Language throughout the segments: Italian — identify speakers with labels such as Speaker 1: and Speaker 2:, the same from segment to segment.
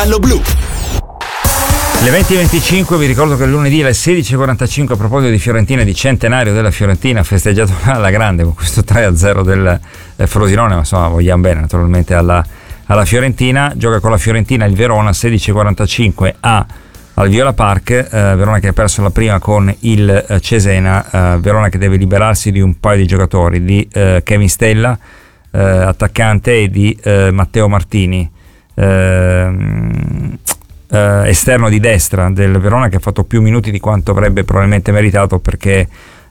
Speaker 1: Allo blu.
Speaker 2: Le 20:25, vi ricordo che lunedì alle 16:45, a proposito di Fiorentina, di centenario della Fiorentina, festeggiato alla grande con questo 3-0 del Frosinone, ma insomma vogliamo bene naturalmente alla Fiorentina. Gioca con la Fiorentina il Verona 16:45 al Viola Park, Verona che ha perso la prima con il Cesena, Verona che deve liberarsi di un paio di giocatori, di Kevin Stella, attaccante, e di Matteo Martini, esterno di destra del Verona, che ha fatto più minuti di quanto avrebbe probabilmente meritato perché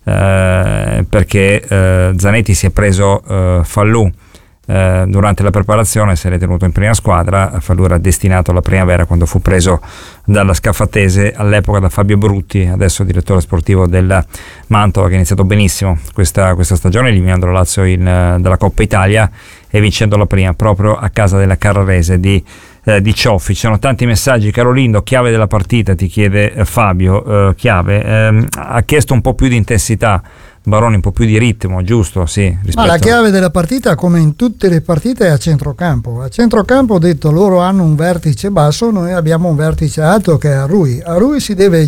Speaker 2: Zanetti si è preso Fallù durante la preparazione, si è tenuto in prima squadra. Fallù era destinato alla primavera quando fu preso dalla Scaffatese, all'epoca da Fabio Brutti, adesso direttore sportivo del Mantova, che ha iniziato benissimo questa stagione, eliminando la Lazio dalla Coppa Italia e vincendo la prima proprio a casa della Carrarese di Cioffi. Ci sono tanti messaggi. Carolindo, chiave della partita, ti chiede Fabio. Ha chiesto un po' più di intensità Baroni, un po' più di ritmo, giusto? Sì,
Speaker 3: ma la chiave della partita, come in tutte le partite, è a centrocampo. A centrocampo, ho detto, loro hanno un vertice basso, noi abbiamo un vertice alto che è a Rui. A Rui si deve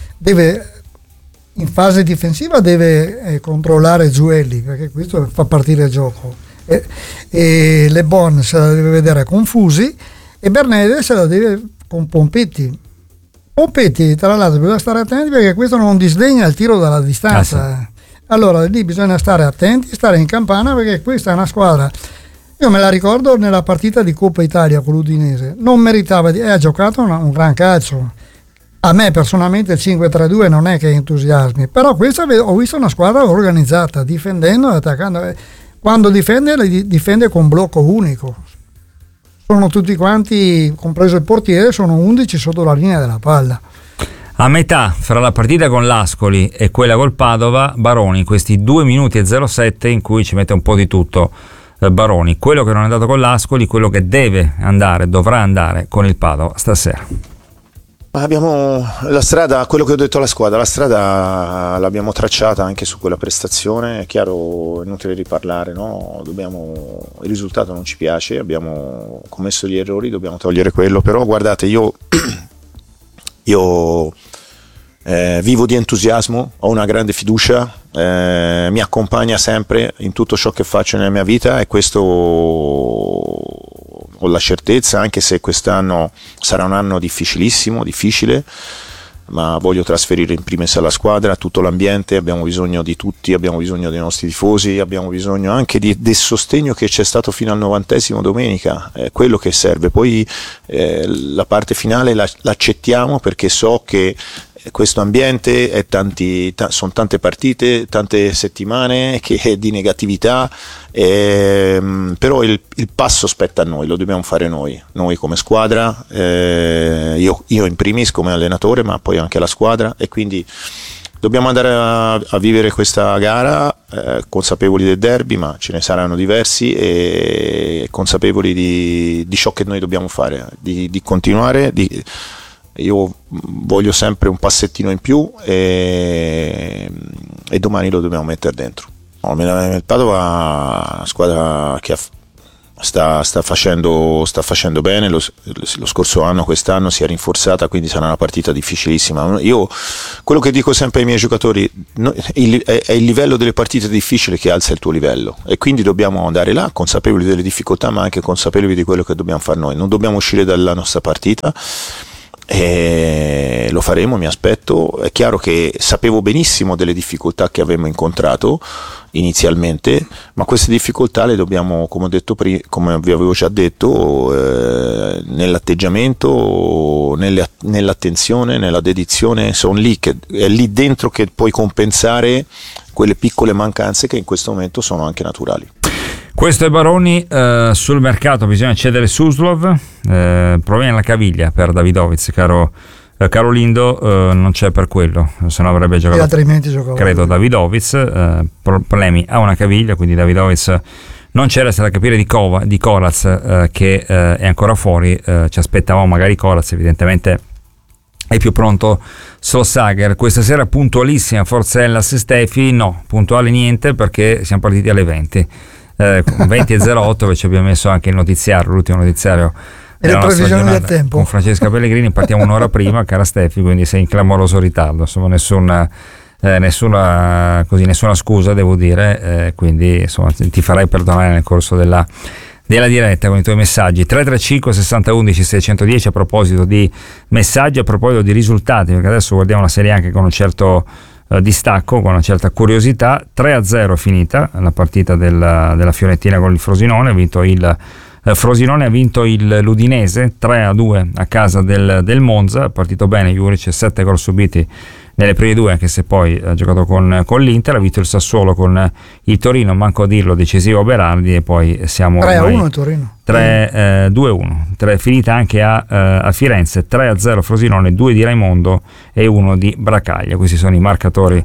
Speaker 3: in fase difensiva deve controllare Zuelli, perché questo fa partire il gioco, e Le Bon se la deve vedere con Fusi, e Bernede se la deve con Pompetti, tra l'altro bisogna stare attenti perché questo non disdegna il tiro dalla distanza.
Speaker 2: Sì.
Speaker 3: Allora lì bisogna stare attenti, stare in campana, perché questa è una squadra, io me la ricordo nella partita di Coppa Italia con l'Udinese, non meritava ha giocato un gran calcio. A me personalmente il 5-3-2 non è che entusiasmi, però questa ho visto una squadra organizzata, difendendo e attaccando. Quando difende con blocco unico, sono tutti quanti, compreso il portiere, sono 11 sotto la linea della palla.
Speaker 2: A metà fra la partita con l'Ascoli e quella col Padova, Baroni, questi 2 minuti e 07 in cui ci mette un po' di tutto. Baroni, quello che non è andato con l'Ascoli, quello che dovrà andare con il Padova stasera.
Speaker 4: Abbiamo la strada, quello che ho detto alla squadra, la strada l'abbiamo tracciata anche su quella prestazione. È chiaro, è inutile riparlare, no? Il risultato non ci piace, abbiamo commesso gli errori, dobbiamo togliere quello. Però guardate, io vivo di entusiasmo, ho una grande fiducia, mi accompagna sempre in tutto ciò che faccio nella mia vita, e questo ho la certezza, anche se quest'anno sarà un anno difficile, ma voglio trasferire in primis alla squadra tutto l'ambiente. Abbiamo bisogno di tutti, abbiamo bisogno dei nostri tifosi, abbiamo bisogno anche del sostegno che c'è stato fino al 90° domenica, è quello che serve. Poi la parte finale l'accettiamo, perché so che questo ambiente è sono tante partite, tante settimane di negatività, però il passo spetta a noi, lo dobbiamo fare noi come squadra, io in primis come allenatore, ma poi anche la squadra, e quindi dobbiamo andare a vivere questa gara consapevoli del derby, ma ce ne saranno diversi, e consapevoli di ciò che noi dobbiamo fare, di continuare, io voglio sempre un passettino in più, e domani lo dobbiamo mettere dentro. Il Padova è una squadra che sta facendo bene, lo scorso anno, quest'anno si è rinforzata, quindi sarà una partita difficilissima. Io quello che dico sempre ai miei giocatori, è il livello delle partite difficili che alza il tuo livello, e quindi dobbiamo andare là consapevoli delle difficoltà, ma anche consapevoli di quello che dobbiamo fare noi. Non dobbiamo uscire dalla nostra partita, e lo faremo, mi aspetto. È chiaro che sapevo benissimo delle difficoltà che avremmo incontrato inizialmente, ma queste difficoltà le dobbiamo, come ho detto prima, come vi avevo già detto, nell'atteggiamento, nell'attenzione, nella dedizione, è lì dentro che puoi compensare quelle piccole mancanze che in questo momento sono anche naturali.
Speaker 2: Questo è Baroni. Sul mercato bisogna cedere Suslov, problemi alla caviglia per Davidovic, caro Lindo, non c'è per quello, se no avrebbe giocato,
Speaker 3: altrimenti giocava,
Speaker 2: credo, Davidovic, problemi a una caviglia, quindi Davidovic non c'era. Resta da capire di Kolář, che è ancora fuori, ci aspettavamo magari Kolář, evidentemente è più pronto Solskjaer. Questa sera puntualissima Forza Hellas Stefi, no, puntuale niente, perché siamo partiti alle 20. 20:08, che ci abbiamo messo anche il notiziario, l'ultimo notiziario
Speaker 3: E le previsioni del tempo
Speaker 2: con Francesca Pellegrini partiamo un'ora prima, cara Steffi, quindi sei in clamoroso ritardo, insomma nessuna scusa devo dire, quindi insomma ti farai perdonare nel corso della diretta con i tuoi messaggi. 335 60 11 610 a proposito di messaggi, a proposito di risultati, perché adesso guardiamo la Serie anche con un certo distacco, con una certa curiosità. 3-0 finita la partita della Fiorentina con il Frosinone, ha vinto il Frosinone, ha vinto l'Udinese 3-2 a casa del Monza, è partito bene Juric, 7 gol subiti nelle prime due, anche se poi ha giocato con l'Inter, ha vinto il Sassuolo con il Torino, manco a dirlo, decisivo Berardi, e poi siamo
Speaker 3: 3-1 il Torino,
Speaker 2: 2-1, finita anche a Firenze, 3-0 Frosinone, 2 di Raimondo e 1 di Bracaglia. Questi sono i marcatori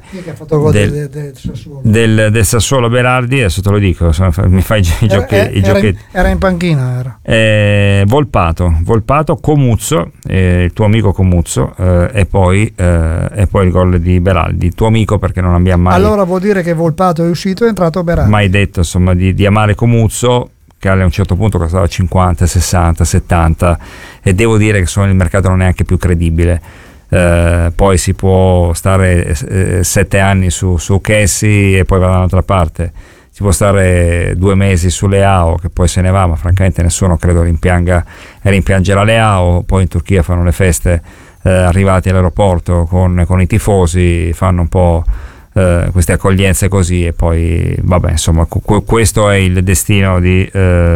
Speaker 2: del Sassuolo. Berardi, adesso te lo dico, mi fai i giochetti.
Speaker 3: Era in panchina,
Speaker 2: Volpato, Comuzzo, il tuo amico Comuzzo, e poi il gol di Berardi, tuo amico, perché non abbiamo mai,
Speaker 3: allora vuol dire che Volpato è uscito, è entrato Berardi,
Speaker 2: mai detto insomma di amare Comuzzo, che a un certo punto costava 50, 60, 70, e devo dire che insomma il mercato non è anche più credibile. Poi si può stare 7 anni su Kessi e poi va dall'altra parte, si può stare 2 mesi su Leao che poi se ne va, ma francamente nessuno credo rimpiangerà Leao. Poi in Turchia fanno le feste arrivati all'aeroporto con i tifosi, fanno un po' queste accoglienze così, e poi vabbè, insomma questo è il destino dei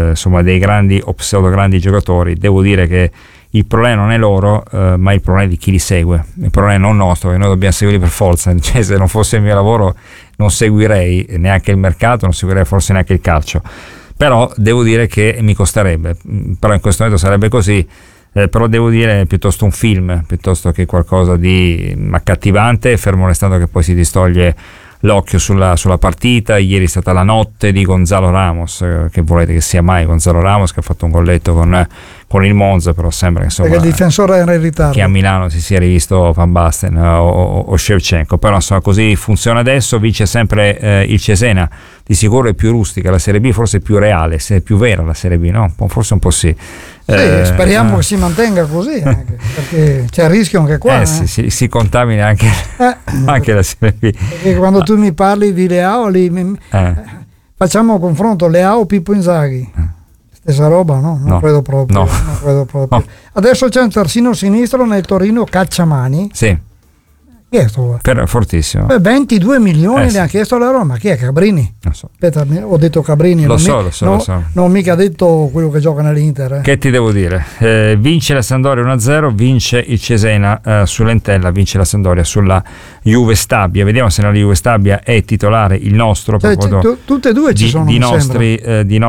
Speaker 2: grandi o pseudo grandi giocatori. Devo dire che il problema non è loro, ma il problema è di chi li segue, il problema è non nostro, che noi dobbiamo seguirli per forza, cioè, se non fosse il mio lavoro non seguirei neanche il mercato, non seguirei forse neanche il calcio, però devo dire che mi costerebbe, però in questo momento sarebbe così. Però devo dire piuttosto un film piuttosto che qualcosa di accattivante, fermo restando che poi si distoglie l'occhio sulla partita. Ieri è stata la notte di Gonzalo Ramos, che volete che sia mai Gonzalo Ramos, che ha fatto un golletto con il Monza, però sembra che insomma,
Speaker 3: perché il difensore era in ritardo,
Speaker 2: che a Milano si sia rivisto Van Basten o Shevchenko, però insomma così funziona adesso. Vince sempre il Cesena, di sicuro è più rustica la Serie B, forse è più reale, se è più vera la Serie B, no? Forse un po' sì.
Speaker 3: Speriamo che si mantenga così, anche, perché c'è il rischio anche qua.
Speaker 2: Si contamina anche la Serie B.
Speaker 3: Perché quando tu mi parli di Leao, facciamo un confronto, Leao Pippo Inzaghi, stessa roba, no? Non credo proprio. No. Adesso c'è un terzino sinistro nel Torino, Cacciamani.
Speaker 2: Sì.
Speaker 3: Chi è sto?
Speaker 2: Fortissimo.
Speaker 3: 22 milioni le ha chiesto la Roma. Chi è Cabrini?
Speaker 2: Non so.
Speaker 3: Aspetta, ho detto Cabrini.
Speaker 2: Lo so.
Speaker 3: Non ho mica detto quello che gioca nell'Inter.
Speaker 2: Che ti devo dire? Vince la Sampdoria 1-0, vince il Cesena sull'Entella, vince la Sampdoria sulla Juve Stabia. Vediamo se nella Juve Stabia è titolare il nostro.
Speaker 3: Tutte e due ci sono.
Speaker 2: Di nostri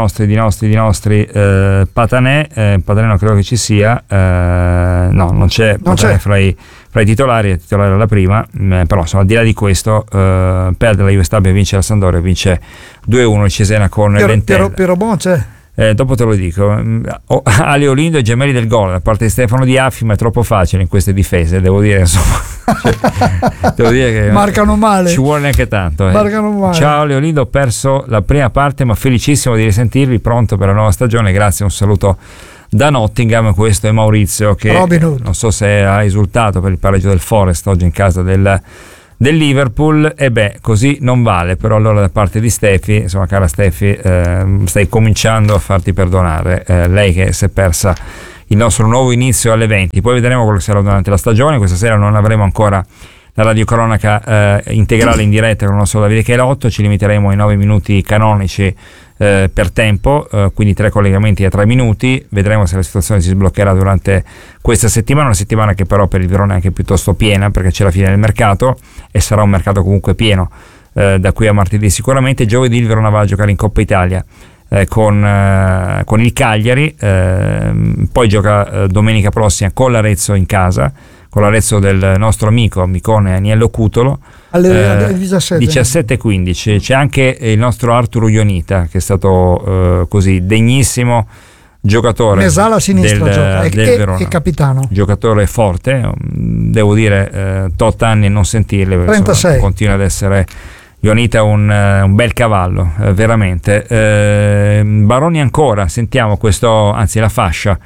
Speaker 2: Patanè. Patanè non credo che ci sia. No, non c'è. Fra i titolari, è titolare alla prima, però insomma al di là di questo perde la Juve Stabia, vince la Sampdoria, vince 2-1 il Cesena con l'Entella.
Speaker 3: Piero Bon c'è?
Speaker 2: Dopo te lo dico. Ali Olindo e gemelli del gol da parte di Stefano Di Affi, ma è troppo facile in queste difese, devo dire, insomma. Devo dire che
Speaker 3: marcano male,
Speaker 2: ci vuole neanche tanto.
Speaker 3: Marcano male.
Speaker 2: Ciao Leolindo, ho perso la prima parte ma felicissimo di risentirvi, pronto per la nuova stagione, grazie, un saluto da Nottingham. Questo è Maurizio, che non so se ha esultato per il pareggio del Forest oggi in casa del Liverpool. E così non vale, però allora da parte di Stefi, insomma, cara Stefi, stai cominciando a farti perdonare, lei che si è persa il nostro nuovo inizio alle 20, poi vedremo quello che sarà durante la stagione. Questa sera non avremo ancora la radiocronaca integrale in diretta con il nostro Davide Cailotto, ci limiteremo ai 9 minuti canonici per tempo, quindi 3 collegamenti a 3 minuti. Vedremo se la situazione si sbloccherà durante questa settimana, una settimana che però per il Verona è anche piuttosto piena, perché c'è la fine del mercato e sarà un mercato comunque pieno da qui a martedì sicuramente. Giovedì il Verona va a giocare in Coppa Italia con il Cagliari, poi gioca domenica prossima con l'Arezzo in casa, con l'Arezzo del nostro amico Micone Agnello Cutolo
Speaker 3: alle 17:15.
Speaker 2: C'è anche il nostro Arturo Ionita, che è stato così degnissimo giocatore,
Speaker 3: Mesala a sinistra,
Speaker 2: del Verona,
Speaker 3: e capitano,
Speaker 2: giocatore forte, devo dire, tot anni non sentirle,
Speaker 3: 36, insomma,
Speaker 2: continua ad essere Ionita un bel cavallo, veramente. Baroni ancora, sentiamo la fascia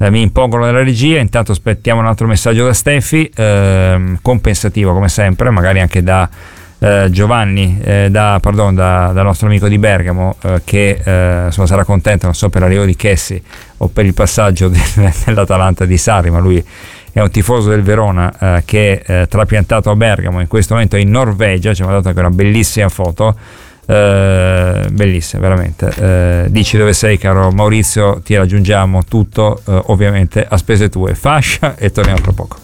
Speaker 2: mi impongono della regia. Intanto aspettiamo un altro messaggio da Steffi, compensativo come sempre, magari anche da Giovanni, dal nostro amico di Bergamo, che insomma sarà contento, non so, per l'arrivo di Chessi o per il passaggio dell'Atalanta di Sarri, ma lui è un tifoso del Verona che è trapiantato a Bergamo, in questo momento è in Norvegia, ci ha mandato anche una bellissima foto, bellissima veramente. Dici dove sei, caro Maurizio, ti raggiungiamo, tutto ovviamente a spese tue. Fascia e torniamo tra poco.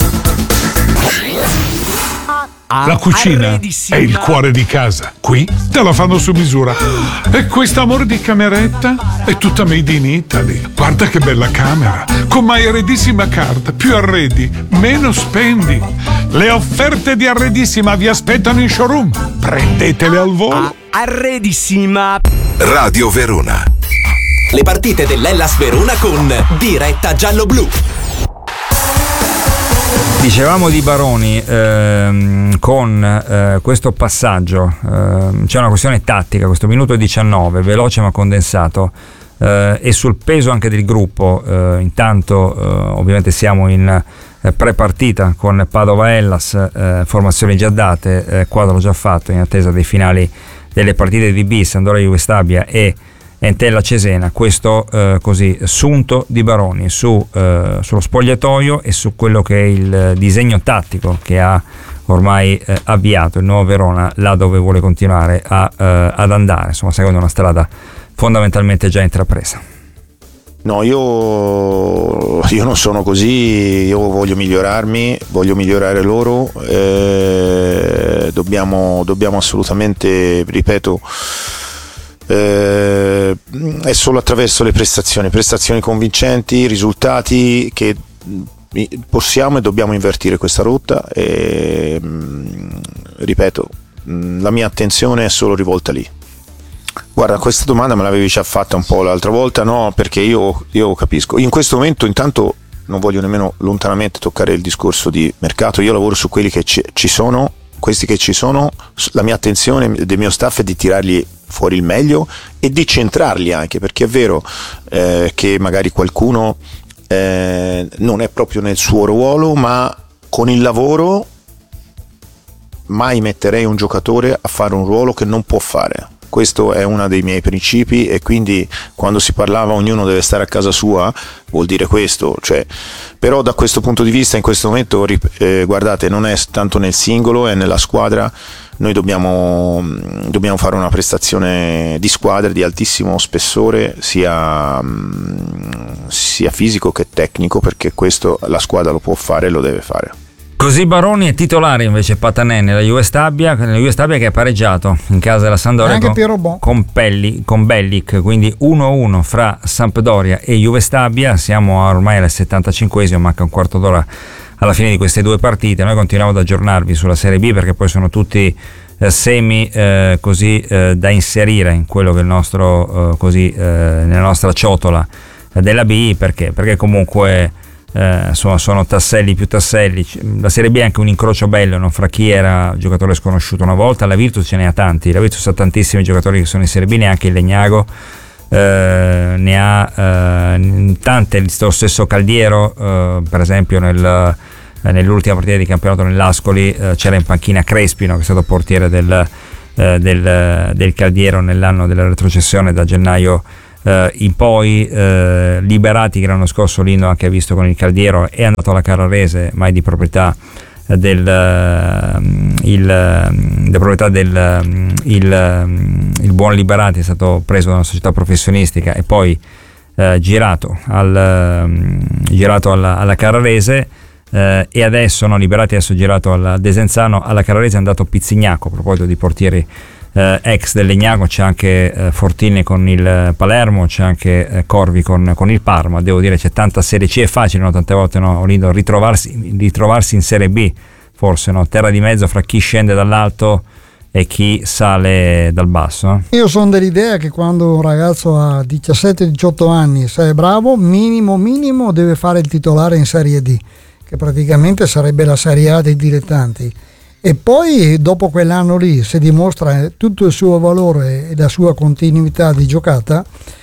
Speaker 1: La cucina è il cuore di casa. Qui te la fanno su misura. E quest'amore di cameretta è tutta made in Italy. Guarda che bella camera. Con My Arredissima Card. Più arredi, meno spendi. Le offerte di Arredissima vi aspettano in showroom. Prendetele al volo.
Speaker 5: Arredissima.
Speaker 6: Radio Verona.
Speaker 5: Le partite dell'Hellas Verona con Diretta Giallo-Blu.
Speaker 2: Dicevamo di Baroni, con questo passaggio c'è una questione tattica, questo minuto 19, veloce ma condensato, e sul peso anche del gruppo. Intanto ovviamente siamo in pre-partita con Padova-Hellas, formazioni già date, quadro già fatto in attesa dei finali delle partite di B, Sampdoria Stabia e Entella Cesena. Questo così sunto di Baroni sullo spogliatoio e su quello che è il disegno tattico che ha ormai avviato il nuovo Verona là dove vuole continuare ad andare, insomma, seguendo una strada fondamentalmente già intrapresa.
Speaker 4: No, io non sono così, io voglio migliorarmi, voglio migliorare loro, dobbiamo assolutamente, ripeto, è solo attraverso le prestazioni convincenti, risultati, che possiamo e dobbiamo invertire questa rotta, e ripeto, la mia attenzione è solo rivolta lì. Guarda, questa domanda me l'avevi già fatta un po' l'altra volta, no? Perché io capisco. In questo momento intanto non voglio nemmeno lontanamente toccare il discorso di mercato, io lavoro su quelli che ci sono, questi che ci sono, la mia attenzione del mio staff è di tirarli fuori il meglio e di centrarli anche, perché è vero che magari qualcuno non è proprio nel suo ruolo, ma con il lavoro mai metterei un giocatore a fare un ruolo che non può fare. Questo è uno dei miei principi, e quindi quando si parlava ognuno deve stare a casa sua vuol dire questo, cioè, però da questo punto di vista in questo momento guardate, non è tanto nel singolo, è nella squadra. Noi dobbiamo fare una prestazione di squadra di altissimo spessore, sia fisico che tecnico, perché questo la squadra lo può fare e lo deve fare.
Speaker 2: Così Baroni è titolare invece Patanè nella Juve Stabia che ha pareggiato in casa della Sampdoria con Bellic, quindi 1-1 fra Sampdoria e Juve Stabia. Siamo ormai al 75esimo, manca un quarto d'ora alla fine di queste due partite. Noi continuiamo ad aggiornarvi sulla Serie B, perché poi sono tutti semi così da inserire in quello che è il nostro nella nostra ciotola della B, perché comunque sono tasselli più tasselli. La Serie B è anche un incrocio bello, no? Fra chi era giocatore sconosciuto una volta, la Virtus ce ne ha tanti, la Virtus ha tantissimi giocatori che sono in Serie B, neanche il Legnago ne ha tante, lo stesso Caldiero, per esempio nell'ultima partita di campionato nell'Ascoli c'era in panchina Crespino, che è stato portiere del Caldiero nell'anno della retrocessione da gennaio in poi. Liberati, che l'anno scorso Lino anche ha visto con il Caldiero, è andato alla Carrarese, ma è di proprietà il buon Liberati è stato preso da una società professionistica e poi girato alla Carrarese, e adesso Liberati adesso girato al Desenzano. Alla Carrarese è andato Pizzignaco. A proposito di portieri ex del Legnago, c'è anche Fortini con il Palermo, c'è anche Corvi con il Parma. Devo dire, c'è tanta Serie C, è facile, no? Tante volte, no, Lindo, ritrovarsi in Serie B, forse, no? Terra di mezzo fra chi scende dall'alto e chi sale dal basso, no?
Speaker 3: Io sono dell'idea che quando un ragazzo ha 17-18 anni, se è bravo, minimo deve fare il titolare in Serie D, che praticamente sarebbe la Serie A dei dilettanti. E poi dopo quell'anno lì, se dimostra tutto il suo valore e la sua continuità di giocata,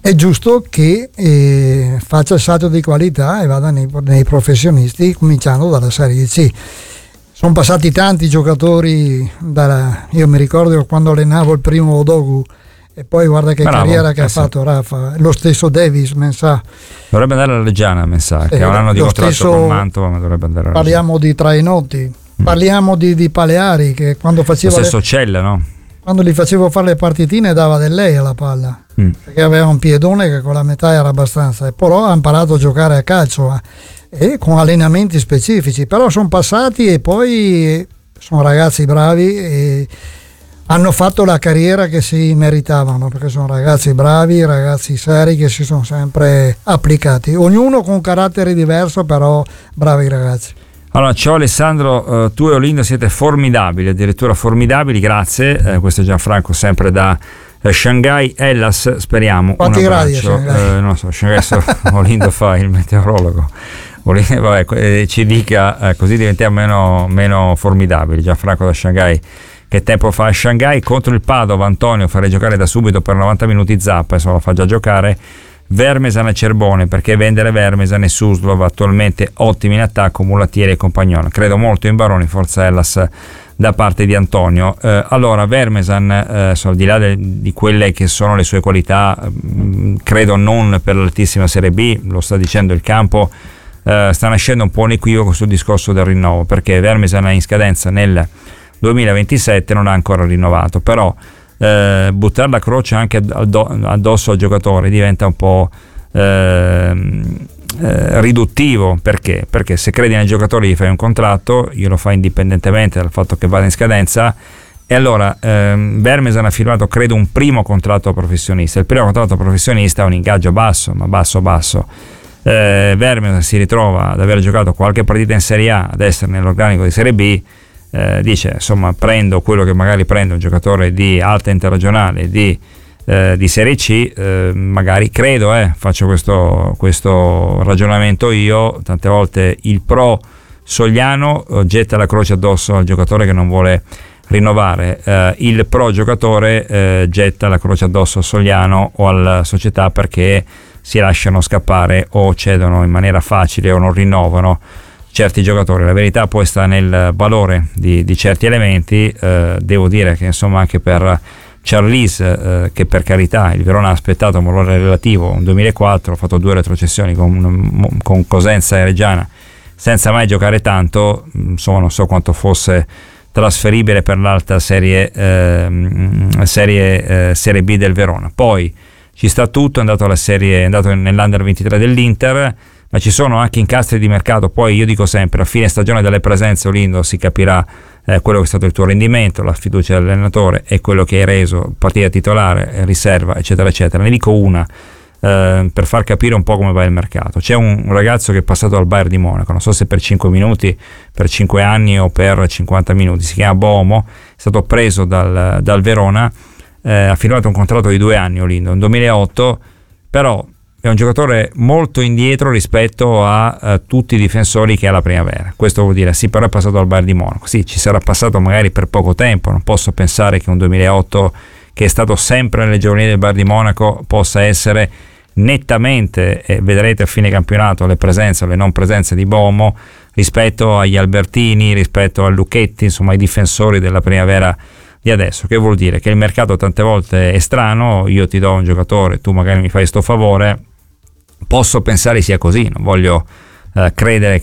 Speaker 3: è giusto che faccia il salto di qualità e vada nei professionisti, cominciando dalla Serie C. Sono passati tanti giocatori, io mi ricordo quando allenavo il primo Odogu, e poi guarda che carriera che ha fatto Rafa, lo stesso Davis Mensah.
Speaker 2: Dovrebbe andare alla Reggiana Mensah, che ha un anno di contratto con Mantova, ma dovrebbe andare alla Reggiana.
Speaker 3: Parliamo di Trainotti, parliamo di Paleari, che quando faceva
Speaker 2: lo stesso Cella, no?
Speaker 3: Quando gli facevo fare le partitine dava del lei alla palla, perché aveva un piedone che con la metà era abbastanza, e però ha imparato a giocare a calcio e con allenamenti specifici, però sono passati e poi sono ragazzi bravi e hanno fatto la carriera che si meritavano, perché sono ragazzi bravi, ragazzi seri che si sono sempre applicati, ognuno con un carattere diverso, però bravi ragazzi.
Speaker 2: Allora, ciao Alessandro, tu e Olindo siete formidabili, addirittura formidabili, grazie. Questo è Gianfranco sempre da Shanghai. Hellas, speriamo.
Speaker 3: Quanti gradi a Shanghai?
Speaker 2: Non so, Shanghai Olindo fa il meteorologo. Vabbè, ci dica, così diventiamo meno formidabili. Gianfranco da Shanghai. Che tempo fa a Shanghai? Contro il Padova, Antonio, farei giocare da subito per 90 minuti Zappa, insomma lo fa già giocare. Vermesan e Cerbone, perché vendere Vermesan e Suslov, attualmente ottimi in attacco, Mulattieri e Compagnone. Credo molto in Baroni, forza Hellas da parte di Antonio. Allora Vermesan, al di là di quelle che sono le sue qualità, credo non per l'altissima Serie B, lo sta dicendo il campo, sta nascendo un po' un equivoco sul discorso del rinnovo, perché Vermesan è in scadenza nel 2027, non ha ancora rinnovato, però buttare la croce anche addosso al giocatore diventa un po' riduttivo. Perché? Perché se credi nel giocatore gli fai un contratto, glielo fai indipendentemente dal fatto che vada in scadenza, e allora Vermesan ha firmato credo un primo contratto professionista. Il primo contratto professionista ha un ingaggio basso, ma basso. Vermesan si ritrova ad aver giocato qualche partita in Serie A, ad essere nell'organico di Serie B. Dice insomma, prendo quello che magari prende un giocatore di alta interregionale di Serie C, magari credo, faccio questo ragionamento io, tante volte il pro Sogliano getta la croce addosso al giocatore che non vuole rinnovare, il pro giocatore getta la croce addosso a Sogliano o alla società perché si lasciano scappare o cedono in maniera facile o non rinnovano certi giocatori. La verità poi sta nel valore di certi elementi. Devo dire che insomma anche per Charlize, che per carità il Verona ha aspettato un valore relativo, un 2004, ha fatto 2 retrocessioni con Cosenza e Reggiana senza mai giocare tanto, insomma non so quanto fosse trasferibile per l'alta serie B del Verona. Poi ci sta tutto, è andato nell'Under 23 dell'Inter, ma ci sono anche incastri di mercato. Poi io dico sempre, a fine stagione delle presenze Olindo si capirà quello che è stato il tuo rendimento, la fiducia dell'allenatore e quello che hai reso, partita titolare, riserva, eccetera eccetera. Ne dico una per far capire un po' come va il mercato. C'è un ragazzo che è passato al Bayern di Monaco, non so se per 5 minuti, per 5 anni o per 50 minuti, si chiama Bomo, è stato preso dal Verona, ha firmato un contratto di 2 anni Olindo, nel 2008, però è un giocatore molto indietro rispetto a tutti i difensori che ha la primavera. Questo vuol dire, sì, però è passato al Bayern di Monaco, sì, ci sarà passato magari per poco tempo, non posso pensare che un 2008 che è stato sempre nelle giovanili del Bayern di Monaco possa essere nettamente, e vedrete a fine campionato le presenze o le non presenze di Bomo rispetto agli Albertini, rispetto a Lucchetti, insomma ai difensori della primavera di adesso. Che vuol dire? Che il mercato tante volte è strano, io ti do un giocatore, tu magari mi fai sto favore, posso pensare sia così, non voglio credere